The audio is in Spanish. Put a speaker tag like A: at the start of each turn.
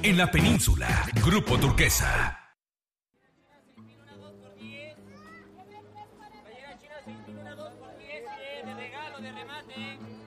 A: En la península, Grupo Turquesa.
B: Va a llegar China, se una 2x10 de regalo, de remate.